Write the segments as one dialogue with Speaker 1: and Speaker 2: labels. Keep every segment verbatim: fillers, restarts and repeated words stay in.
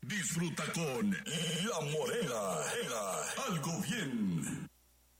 Speaker 1: Disfruta con La Morena. Algo bien.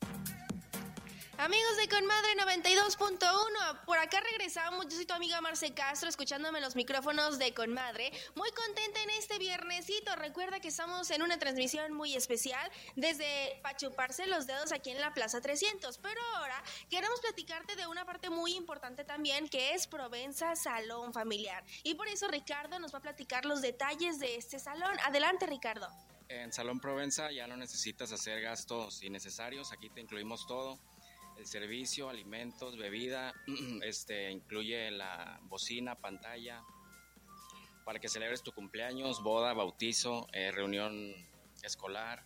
Speaker 2: Amigos de Conmadre noventa y dos punto uno, por acá regresamos. Yo soy tu amiga Marce Castro, escuchándome en los micrófonos de Conmadre. Muy contenta en este viernesito. Recuerda que estamos en una transmisión muy especial desde Pachuparse los Dedos aquí en la Plaza trescientos. Pero ahora queremos platicarte de una parte muy importante también, que es Provenza Salón Familiar. Y por eso Ricardo nos va a platicar los detalles de este salón. Adelante, Ricardo.
Speaker 3: En Salón Provenza ya no necesitas hacer gastos innecesarios. Aquí te incluimos todo. El servicio, alimentos, bebida, este incluye la bocina, pantalla, para que celebres tu cumpleaños, boda, bautizo, eh, reunión escolar,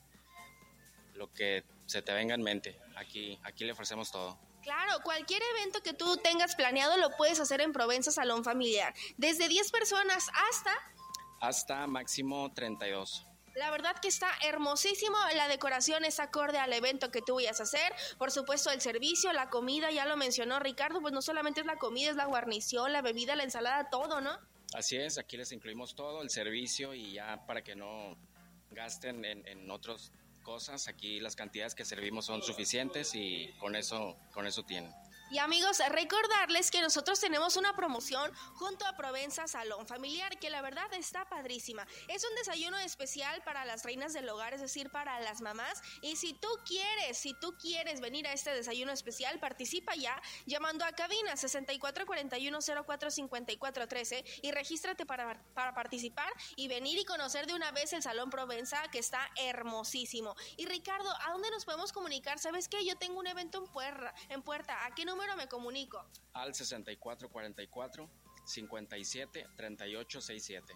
Speaker 3: lo que se te venga en mente. Aquí, aquí le ofrecemos todo.
Speaker 2: Claro, cualquier evento que tú tengas planeado lo puedes hacer en Provenza Salón Familiar. Desde diez personas hasta...
Speaker 3: Hasta máximo treinta y dos.
Speaker 2: La verdad que está hermosísimo, la decoración es acorde al evento que tú vayas a hacer, por supuesto el servicio, la comida, ya lo mencionó Ricardo, pues no solamente es la comida, es la guarnición, la bebida, la ensalada, todo, ¿no?
Speaker 3: Así es, aquí les incluimos todo, el servicio, y ya para que no gasten en, en otras cosas, aquí las cantidades que servimos son suficientes y con eso, con eso tienen.
Speaker 2: Y amigos, recordarles que nosotros tenemos una promoción junto a Provenza Salón Familiar, que la verdad está padrísima. Es un desayuno especial para las reinas del hogar, es decir, para las mamás. Y si tú quieres, si tú quieres venir a este desayuno especial, participa ya llamando a cabina sesenta y cuatro cuarenta y uno cero cuatro cincuenta y cuatro trece y regístrate para, para participar y venir y conocer de una vez el Salón Provenza, que está hermosísimo. Y Ricardo, ¿a dónde nos podemos comunicar? ¿Sabes qué? Yo tengo un evento en Puerta. En Puerta. ¿A qué número me comunico?
Speaker 3: Al sesenta y cuatro cuarenta y cuatro cincuenta y siete treinta y ocho sesenta y siete.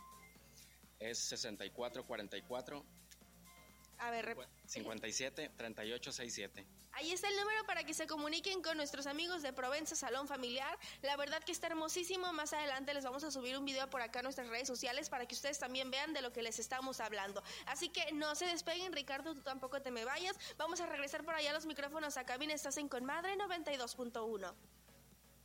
Speaker 3: Es sesenta y cuatro cuarenta y cuatro
Speaker 2: A ver, rep-
Speaker 3: cincuenta y siete treinta y ocho sesenta y siete.
Speaker 2: Ahí está el número para que se comuniquen con nuestros amigos de Provenza Salón Familiar. La verdad que está hermosísimo. Más adelante les vamos a subir un video por acá a nuestras redes sociales para que ustedes también vean de lo que les estamos hablando. Así que no se despeguen, Ricardo, tú tampoco te me vayas. Vamos a regresar por allá a los micrófonos a cabina. Estás en Conmadre noventa y dos punto uno.